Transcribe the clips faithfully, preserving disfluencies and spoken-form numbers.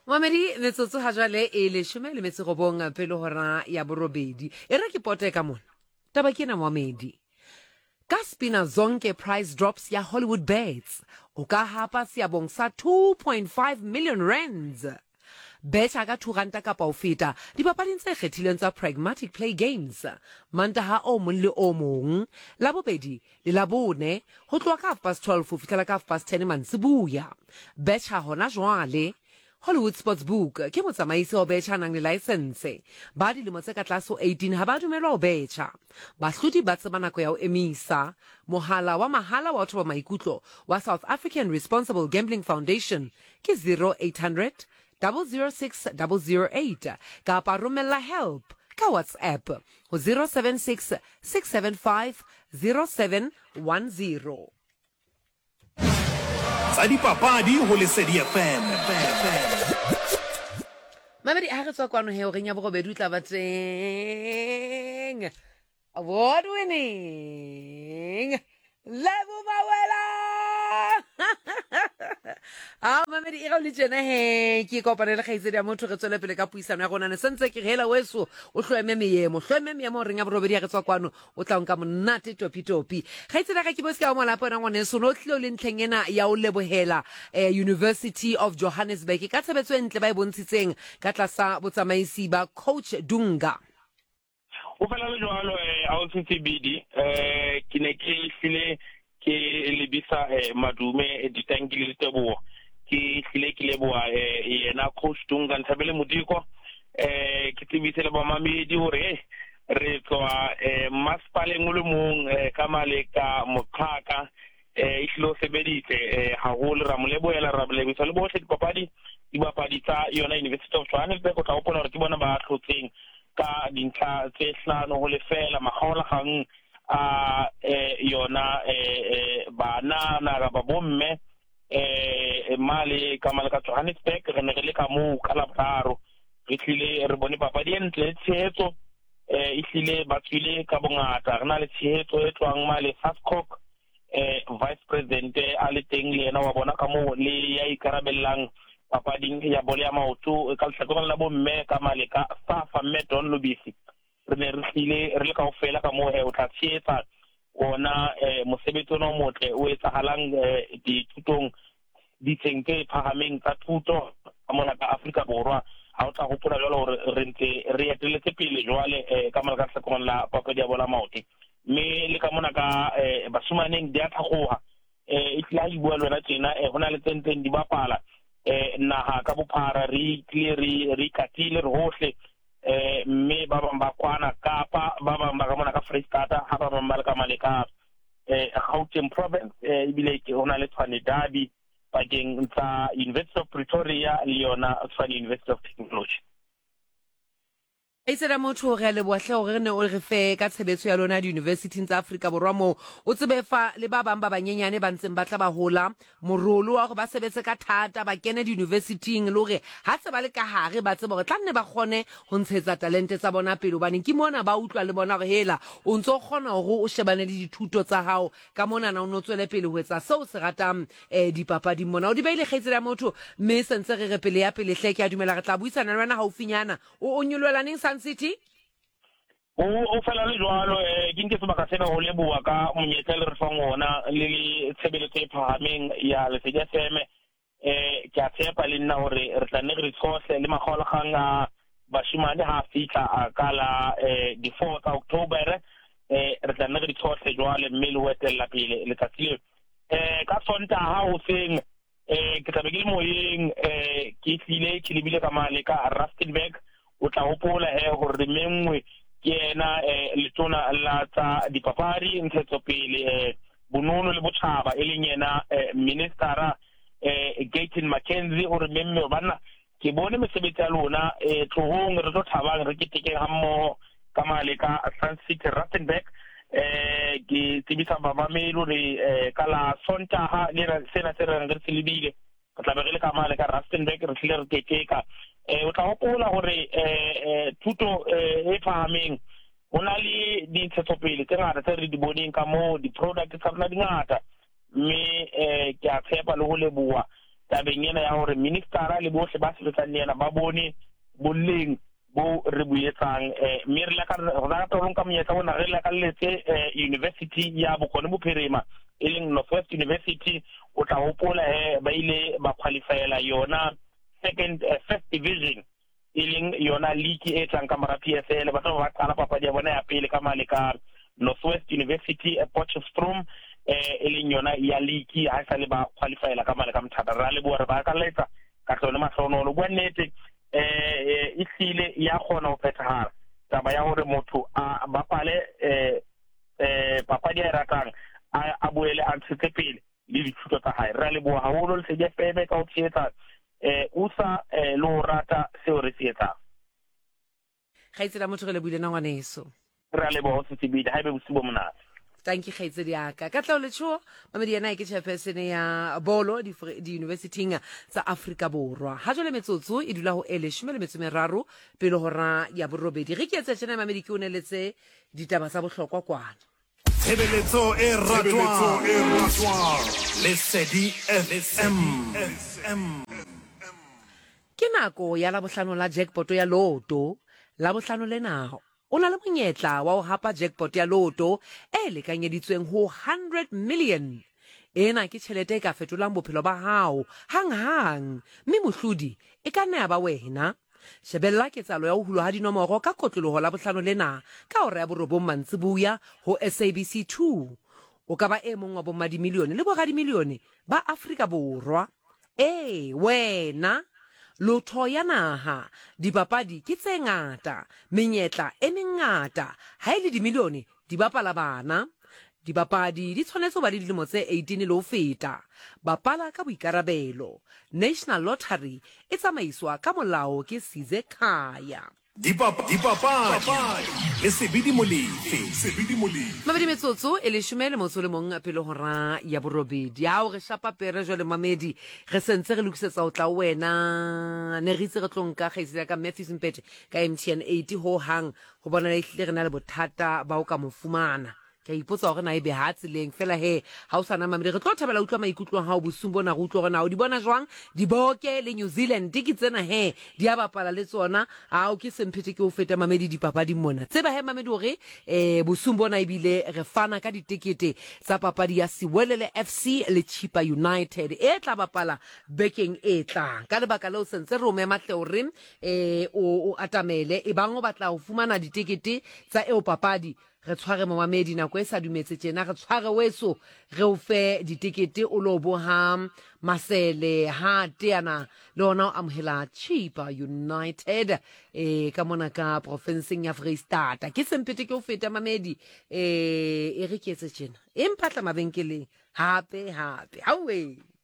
Mamedi metsotso ha jwale e leshome le metso robong pele hora ya borobedi. E re ke pote ka mona. Taba ke na Mamedi. Ka spina zonke price drops ya Hollywood bets. O ka hapa siabong sa two point five million rands. Betcha ka two ranta kapa o feta. Dipapading tse kgethilweng tsa Pragmatic Play Games. Mantaha o mong le o mong. La bobedi le la bone ho tloha ka half past twelve ho fihlela ka half past ten mantsibuya. Betcha hona jwale. Hollywood Sportsbook ke motsamaisi o betjha nang le license ba dilemo tse ka tlase ho eighteen ha ba dumelwa ho betjha bahlodi ba tseba nako ya ho emisa mohala wa mahala wa batho ba maikutlo wa South African Responsible Gambling Foundation ke zero eight hundred zero zero six zero zero eight kapa romella help ka WhatsApp ho zero seven six six seven five zero seven one zero. Sadi papadi ho Lesedi F M. Mamedi ha re tswa kwano he o reng ya borobedi utla batseng award winning Lebo Mawela. Ah Mamedi e ga le tsena he ke kopane le khaitsedi ya motho re tswele pele ka puisano ya gona ne sentse ke hela weso o hlweme meyemo hlweme meyemo reng ya borobedi ya re tswa kwano o tla nka monate topi topi khaitsedi ka ke bo ska mo lapona ngone so no tlilo le ntlhengena ya o lebohela eh, University of Johannesburg ka tshebetso entle ba e bontshitseng ka tlasa botsamaisi ba coach Dunga. O fela le jwalo eh a o C C B D eh ke ne ke file ke lebisa eh madume ditangile le tebo ke file ke leboa eh yena coach Dunga Ntshabele Modiko eh ke tsebise le ba Mamedi hore re tswa eh masipale ngolo mong eh ka maleka mokhaka eh ihlo sebeditse eh haholo ra moleboela ra bolebisa le bohle dipapadi dipapadi tsa yona University of Johannesburg o tla opona hore ke bona ba tlotseng ka dintlha tse hlano ho lefela makgaola gang a eh yona eh bana na ba bomme eh mali ka malaka Johannesburg re ne re le ka mo ka labraro re tlile re bone papadi entle tshehetso eh ihlile ba tswile ka bongata re na le tshehetso e tswang mali Fascock eh vice president a le teng le ena wa bona ka mo le ya ikarabellang papading ya bole ya maoto ka tlhakoreng la bomme ka maleka Safa Medon Lobisi re ne re tlile re le kaofela ka mo he o tla tsheetsa ona eh mosebetsi ono motle o etsahalang ditutong di tsenke phahameng tsa thuto mona ka Afrika Borwa ha o tla hopola jalo hore re ntse re eteletse pele jwale ka malaka tlhakoreng la papadi ya bola maoto mme le ka mona ka basumaneng di a tlhagoha eh itla di bua lona tsena eh hona le tsenteng di bapala eh naha ka bophara re clear re katile re hohle eh mme ba bang ba kwana Kapa ba bang ba ka mona ka Freestata ha ba bang ba le ka maleka eh Gauteng province eh ibile ke hona le Tshwane Derby bakeng tsa University of Pretoria le yona Tshwane University of Technology. E tsela motho re le bohle hore ne o re fe ka tshebetso ya lona di university tsa Afrika Borwa mo o tsebe fa le ba bang ba banyenyane ba ntseng ba tla ba hola morolo wa go ba sebetse ka thata ba kene di university le hore ha se ba le ka hare ba tsebe hore tlanne ba kgone ho ntshetsa talente tsa bona pele bane ke mona ba utlwa le bona hore hela o ntso kgona hore o shebane le dithuto tsa hao ka mona na o no tswele pele ho etsa seo se ratang eh dipapadi mona o di ba ile khaitsela motho mme sentse re re pele ya pele hle ke a dumela re tla buisana le wena haufinyana o o nyolwelaneng City o o fela le jwalo eh ke nke sebaka sena ho leboa ka monyetla le re fang ona le tshebeletso e phahameng ya Lesedi F M eh ke a tshepa le nna hore re tla nne re tsohle le makgaola gang a bashimane ha fitla ka la eh di fourth October eh re tla nne re tsohle jwale mme le wetella pele le tsatsile eh ka Sontaha ho seng eh ke tla be ke le moyeng eh ke tlile ke lebile ka male ka Rustenburg o tla hopola he hore mengwe ke ena eh letona la tsa dipapadi ntshetso pele eh bonono le botjhaba e leng yena ministera eh Gaten Mackenzie hore memme bana ke bone mesebetsi ya lona eh tlohong re tlo thabang re keteke ha mmo ka male ka Sun City Rustenburg eh ke tsebisa ba mamelo re ka la Sontaha le re sena se re re tsilibile ka tla be re le ka male ka Rustenburg re tlile re keteka eh o tla hopola hore eh thuto e phahameng hona le dintshetsopele tse ngata tse re di boneng ka mo di product tsa rona di ngata mme eh ke a tshepa le ho leboa tabeng ena ya hore ministera le bohle ba sebetsang le yena ba bone bolleng bo re buetsang eh mme re la ka rona ka tolong ka monyetla bona re la ka letse university ya Bokone Bophirima e leng Northwest University o tla hopola eh ba ile ba qualifyela yona second uh, first division e leng yona league e tlang ka mara P S L ba tlo ba qala papadi ya bona ya pele ka male ka Northwest University at Potchefstroom eh e leng yona ya league ha sa le ba qualifyela ka male ka mthata ra le bo re ba ka letsa ka tsone mahlono bua nnete eh e hlile ya khona ho phethahala taba ya hore motho a bapale eh eh papadi ya ratang a boele a ntse pele le dithuto tsa hae ra le bo haholo le se di febe ka o tshetsa eh usa eh lo rata seo re se etsa khaitsela motho re le buile na ngwaneso ra le bo se tsebile ha be bosubo monate thank you khaitsedi ya ka ka tla o le tsho mamedi yana ke chairperson ya bolo di di university tsa Afrika Borwa ha jole metsotso e dula ho eleshome le metso meraro pele hora ya borobedi re ke etsa tsena mamedi ke o neletse ditaba tsa bohlokwa kwana Tshebeletso e ratwang Lesedi F M. Ke nako ya la bohlano la jackpot ya loto la bohlano lena o na le monyetla wa ho hapa jackpot ya loto e lekanyeditsweng ho one hundred million. Ena ke tjhelete e ka fetolang bophelo ba hao hang hang mme mohlodi e ka nna ya ba wena. Shebella ketsalo ya ho hulwa ha dinomoro ka kotloloho la bohlano lena ka hora ya borobong mantsibuya ho S A B C two. O ka ba e mong wa bomma di milione le bo ga di milione ba Afrika Borwa. Eh wena lotho ya naha dipapadi ke tse ngata menyetla e mengata ha ile di milione di bapala bana dibapadi di tshwanetse ba di dilemo tse eighteen le ho feta bapala ka boikarabelo. National Lottery e tsamaiswa ka molao ke Size Khaya. Dipapadi le sebedi molefe sebedi molefe mabedi metsotso e le shumele motso le mong pele hora ya borobedi ha o re shapa pere jole mamedi re sentse re lokisetsa o tla wena ne re itse re tlonka khaisela ka Matthews Mpete ka M T N eighty ho hang ho bona le hle re na le bothata ba o ka mofumana ka ipotsa hore na e be ha tseleng fela he ha o sana mamedi re tlo thabela utlwa maikutlo ha o bosumbo na go utlwa rona o di bona jwang di boke le New Zealand diki tsena he di a bapala le tsona ha o ke semphete ke o feta mamedi dipapadi mona tseba he mamedi hore eh bosumbo na ibile re fana ka ditekete tsa papadi ya Siwelele F C le Chipa United e tla bapala bekeng e tlang ka lebaka le o sentse re o mema tle hore eh o atamele e bango batla ho fumana ditekete tsa eo papadi re tshware mamedi nako e sa dumetse tjena re tshware weso re o fe ditekete o lo boha masele ha teana le ona o amohela Chipa United eh ka mona ka provinceng ya Freistata ke sempete ke o feta mamedi eh e re ke etse tjena e mpatla mabenkeleng hape hape hawe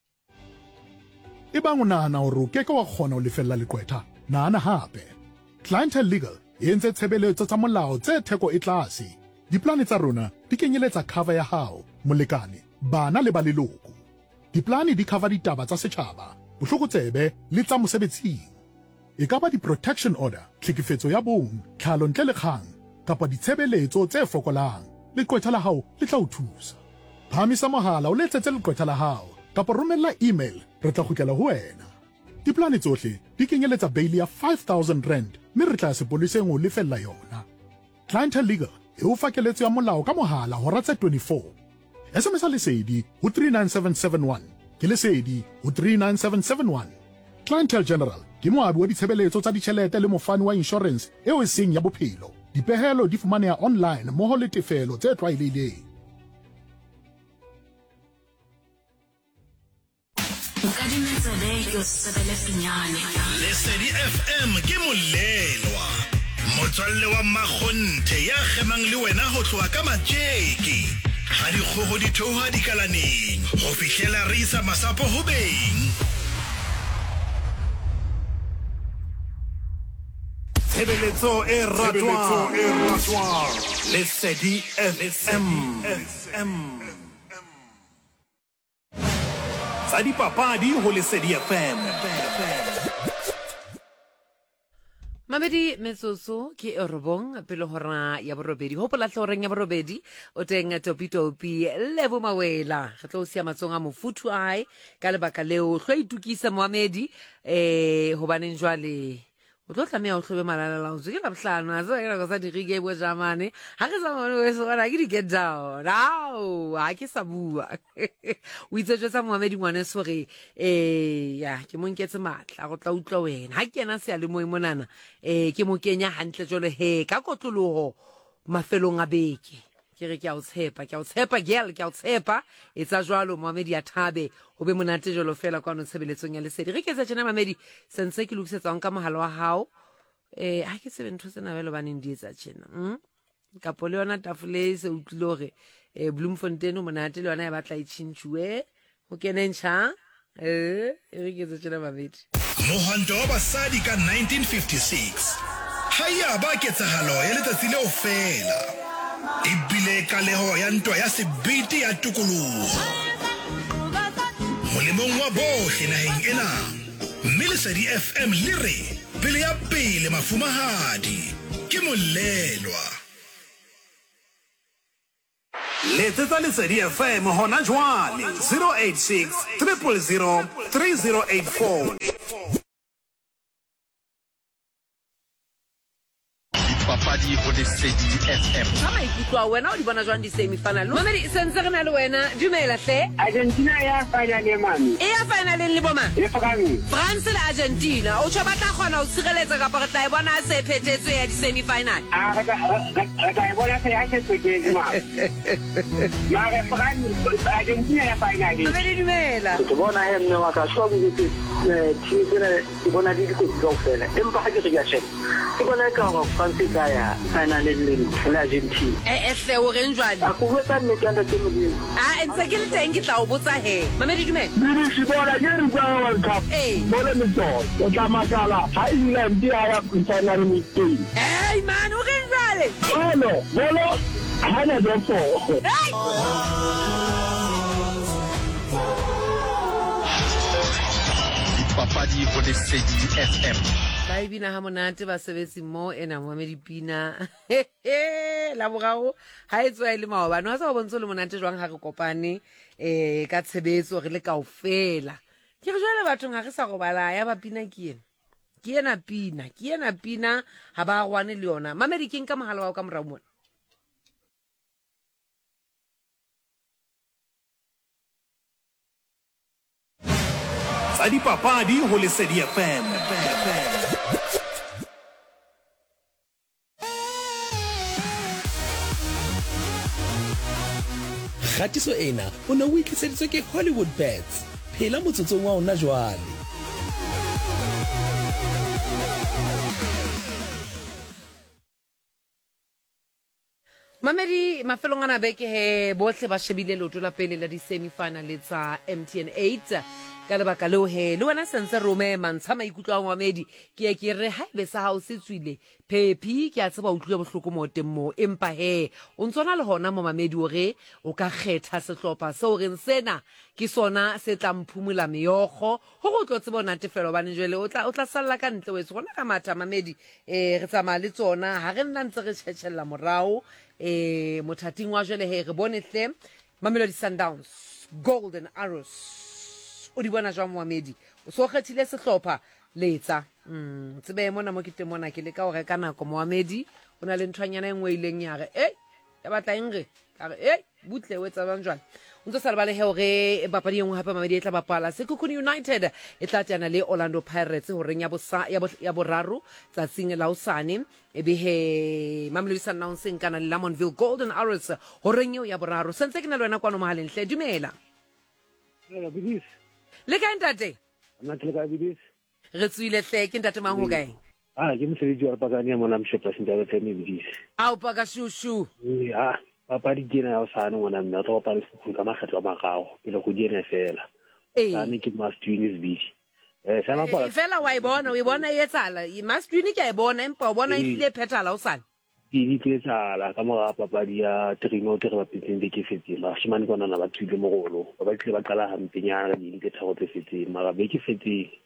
e bang o nahana hore o keke wa kgona ho lefella leqwetha nahana hape Clientele Legal e entse tshebeletso tsa molao tse theko e tlase. Diplane tsa rona di kenyeletsa cover ya hao molekane bana le ba leloko. Diplane di cover ditaba tsa setjhaba bohlokotsebe le tsa mosebetsing e ka ba di-protection order tlhekefetso ya bong tlhalo ntle le kgang kapa ditshebeletso tse fokolang leqwetha la hao le tla o thusa. Phamisa mohala o letsetse leqwetha la hao kapa romella email re tla kgutlela ho wena. Diplane tsohle di kenyeletsa bail ya five thousand rand mme re tla sepoleseng o lefella yona. Clientele Legal e o fakeletso ya molao ka mohala hora tse twenty-four. S M S a lesedi ho three nine seven seven one ke lesedi ho three nine seven seven one. Clientele General ke moabi wa ditshebeletso tsa ditjhelete le mofani wa insurance eo e seng ya bophelo. Dipehelo di fumaneha online mmoho le tefelo tse tlwaelehileng. Lesedi F M ke molelwa motswalle wa Makgonthe ya gemang le wena ho tloha ka matjeki ha di kgogo di theoha dikalaneng ho fihlela re isa masapo ho beng. Tshebeletso e ratwang Lesedi F M. Sa dipapadi ho Lesedi F M. Mamedi metsotso ke e robong pele hora ya borobedi hopola tlhoreng ya borobedi o teng topitopi Lebo Mawela re tlo sia matsong a mofuthu ai ka lebaka leo hlo itukisa Mohamedi eh hobaneng jwale o tlo tlamea o hlobe malala laotswe ke labohlano a tswa ke nako sa dirike bo jamane ha ke sa mone we sona ke di get down ao ha ke sa bua o itse tsa Mohamedi ngwane sore eh ya ke mo nketse matla go tla utlwa wena ha ke yena se ale mo imonana eh ke mo kenya hantle jole he ka kotloloho mafelong a beke ke re ke a o tshepa ke a o tshepa girl ke a o tshepa etsa jwalo Mohamedi a thabe ho be monate jolo fela kwa no tshebeletsong ya lesedi re ke tsa tsena Mohamedi sense ke lokisetsa ka mohalo wa hao eh ha ke sebe ntho tsena belo baneng di etsa tjena hm ka pole yona tafule se utlilo re eh Bloemfontein monate le yona ya batla itshintshwe ho kenentsha eh re ke tsa tsena Mohamedi Mohwanto wa basadi ka nineteen fifty-six haya ba ketsahalo ya letsatsi leo fela ibile kaleho ya ntwa ya sebiti ya tukoloho molemong wa bohle naheng ena mme Lesedi F M le re pele ya pele mafumahadi ke molelwa letsetsa Lesedi F M hona jwale zero eight six zero zero zero three zero eight four Papadi ho Lesedi F M. Sama ikutwa wena o di bona jwang di semi final. Mamedi sense re na le wena dumela hle. Argentina ya final le mami. E ya final le boma. E fagami. France le Argentina. O tshwa batla khona o tshireletsa ka re tla e bona se phethetswe ya di semi final. Ah ga ga ga e bona se ya se tsweke ma. Ma re France Argentina ya final. Mamedi dumela. Ke bona e nne wa ka shwa go ditse eh tsine ke bona di go go fela. Empa ha ke re ya shela. Ke bona ka go France ya final le le Argentina. Eh eh hle o reng jwale. A go botsa mme ka ntse mo ding. Ah entse ke le teng ke tla o botsa he. Mamedi dumela. Di di bona ke re kwa World Cup. Eh. Bona me tso. O tla makala ha England ya ya final meeting. Hey man o reng jwale. Bueno, bolo hana dofo. Papadi ho Lesedi F M. Ba ibina ha monate ba sebetsi mo ena Mohamedi Pina la boraro ha etswa ile maobane ha sa bontso le monate jwang ha re kopane eh ka tshebetso re le kaofela ke re jwale batho ga re sa go bala ya ba Pina ke ena ke ena Pina ke ena Pina ha ba gwane le yona Mamedi ke nka mogala wa ka morao mona tsa dipapadi ho Lesedi F M. Khatiso ena o ne o itliseditswe ke Hollywood Bets. Phela motsotsong wa ona jwale. Mamedi mafelong ana beke he bohle ba shebile loto la pele la di semi final tsa M T N eight ka lebaka leo he le wena sense rome mantsha maikutlo a Mohamedi ke ke re ha be sa hao se tswile Pepi ke a tseba utlwe bohloko mo teng mo empa he o ntsona le hona mo Mohamedi o re o ka kgetha sehlopha se o reng sena ke sona se tla mphumula meyogo ho go tlo tseba natefelo bane jwele o tla o tla salla ka ntle wetse gona ka matha Mohamedi eh re tsamaya le tsona ha re nna ntse re tshetshelala morao eh mothating wa jwele he re bone hle Mamelodi Sundowns Golden Arrows o di bona jwa Mohamedi o so kgethile sehlopha letsa mm tsebe mona mo ke temona ke le ka o reka nako Mohamedi o na le nthwanyana engwe ileng ya re eh ya batla eng re ka re eh butle wetsa bang jwana o ntse sa le bale he hore papadi engwe hape Mohamedi e tla bapala Sekhukhune United e tla tsana le Orlando Pirates ho reng ya bosa ya boraro tsa tsing la usane e be he Mamelodi Sundowns nkana le Lamontville Golden Arrows ho reng yo ya boraro sentse ke na le wena kwa no mahaleng hle dumela Hello, Bidis. le ka ntate Nna ke ka Bidis. re tswile hle ke ntate mang ho kae Ah, ke mosebetsi wa pagani ya mona mshepa sindaba tsene Bidis. a o paka shushu Ya, papadi ke na ya usane ngwana mme a tlo pa le futhu ka makgetlo a magago pele go diena fela. eh Sane ke must win is big. Eh, sana pa. Eh, fela wa e bona o e bona e etsala i must win ke e bona empa o bona e tlile phethala o sane Di di tsala ka mora papadi ya Trino ke re ba petseng de ke fetseng ba shimane kwana ba tswile mogolo ba ba tle ba qala hampenyana di di ke tharo tse fetseng mara be ke fetseng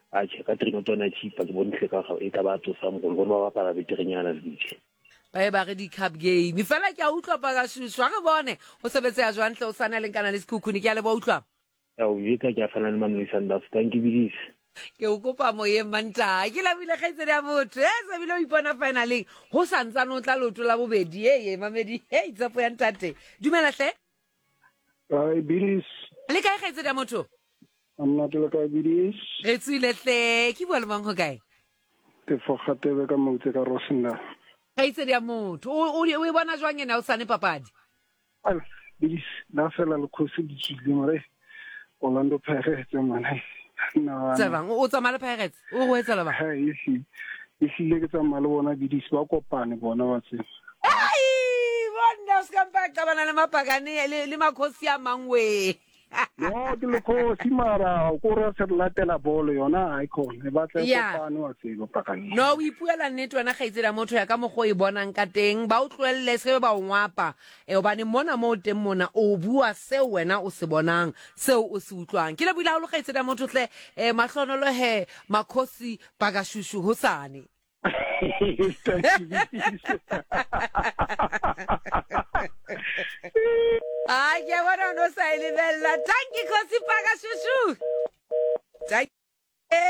a che ka trino tona chipa ke bontle ka ga e ka batho sa mo go ba bapala beterenyana le ditše ba e ba re di-cup game fela ke a utlwa Pakashushu a re bone o sebetseya jwantle o sana leng kana le sekhukhuni ke a le ba utlwa ya o yeka ke a fana le Mamelodi thank you bidis ke o kopa moyeng manta ke labile kgaitsedi ya motho e sebile o ipona finaleng go santsane o tla loto la bobedi e ye mamedi e tsapo ya ntate dumela hle ai bidis le kae kgaitsedi ya motho amna tele ka bidis re tswile hle ke bua le mang go kae te fogatebe ka motse ka Rosendal kgaitsedi ya motho o o e bona jwang ena o sane papadi ala bidis na fela le khosi di tshile mare Orlando Pirates mana no tsabang o tsamaya le Pirates o go etsa leba ha isi isi le ke tsamaya le bona bidis ba kopane bona ba tse ai bona skampa ka bana le mapagane le makhosi a mangwe no ke le khosi mara go re se latela bolo yona icon e ba tla kopane wa se go pagane no o ipuela nnete wena kgaitsedi motho ya ka mogo e bonang ka teng ba o tlwelele se ba o ngwapa e obane mona mo teng mona o bua se wena o se bonang seo o se utlwang ke le buile ha lo kgaitsedi motho tle e mahlonolo he makhosi Pakashushu hosane Ay, qué bueno, no sé, Livella. Thank you, Kosi Pakashushu. Thank